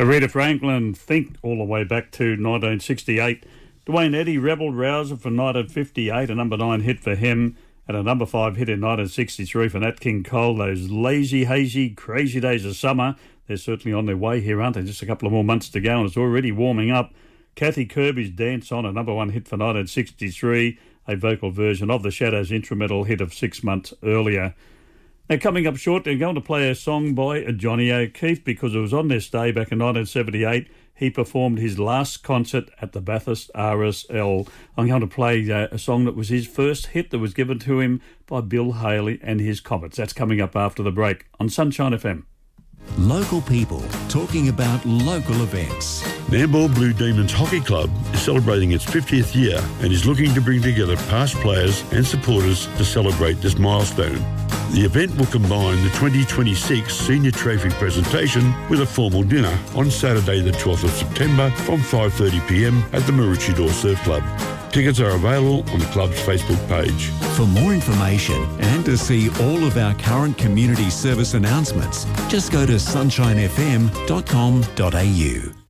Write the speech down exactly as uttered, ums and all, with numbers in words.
Aretha Franklin, Think, all the way back to nineteen sixty-eight. Dwayne Eddy, Rebel Rouser from nineteen fifty-eight, a number nine hit for him, and a number five hit in nineteen sixty-three for Nat King Cole. Those lazy, hazy, crazy days of summer, they're certainly on their way here, aren't they? Just a couple of more months to go, and it's already warming up. Kathy Kirby's Dance On, a number one hit for nineteen sixty-three, a vocal version of the Shadows' instrumental hit of six months earlier. Now, coming up short, they're going to play a song by Johnny O'Keefe because it was on this day back in nineteen seventy-eight. He performed his last concert at the Bathurst R S L. I'm going to play uh, a song that was his first hit that was given to him by Bill Haley and his Comets. That's coming up after the break on Sunshine F M. Local people talking about local events. Nambour Blue Demons Hockey Club is celebrating its fiftieth year and is looking to bring together past players and supporters to celebrate this milestone. The event will combine the twenty twenty-six Senior Trophy presentation with a formal dinner on Saturday the twelfth of September from five thirty p m at the Maroochydore Surf Club. Tickets are available on the club's Facebook page. For more information and to see all of our current community service announcements, just go to sunshine f m dot com dot a u.